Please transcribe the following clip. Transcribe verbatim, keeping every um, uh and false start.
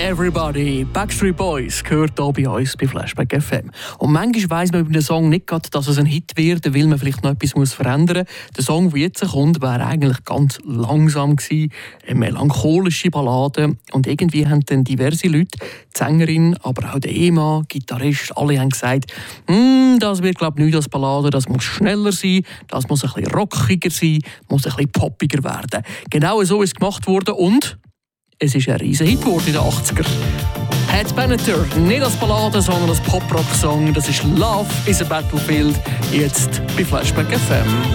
Everybody, Backstreet Boys, gehört hier bei uns bei Flashback F M. Und manchmal weiss man über den Song nicht gerade, dass es ein Hit wird, weil man vielleicht noch etwas muss verändern muss. Der Song, der jetzt kommt, wäre eigentlich ganz langsam gewesen, eine melancholische Ballade. Und irgendwie haben dann diverse Leute, die Sängerin, aber auch der Ehemann, Gitarrist, alle haben gesagt, mm, das wird glaube ich nicht als Ballade, das muss schneller sein, das muss ein bisschen rockiger sein, muss ein bisschen poppiger werden. Genau so ist es gemacht worden und es ist ein riesen Hit geworden in den achtziger. Ed Benetter, nicht als Ballade, sondern als Pop-Rock-Song. Das ist «Love is a Battlefield», jetzt bei Flashback F M.